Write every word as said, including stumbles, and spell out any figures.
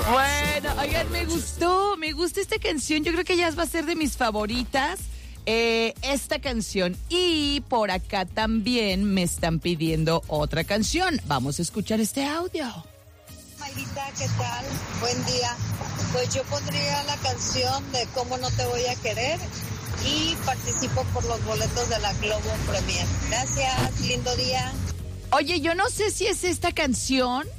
Bueno, oigan, me gustó, me gusta esta canción. Yo creo que ya va a ser de mis favoritas. Eh, esta canción. Y por acá también me están pidiendo otra canción. Vamos a escuchar este audio. Mayrita, ¿qué tal? Buen día. Pues yo pondría la canción de Cómo no te voy a querer y participo por los boletos de la Globo Premier. Gracias, lindo día. Oye, yo no sé si es esta canción,